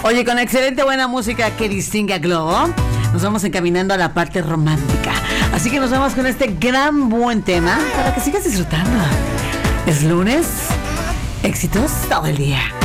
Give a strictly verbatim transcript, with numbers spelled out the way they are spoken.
Oye, con excelente buena música que distingue a Globo, nos vamos encaminando a la parte romántica. Así que nos vamos con este gran buen tema para que sigas disfrutando. Es lunes, éxitos todo el día.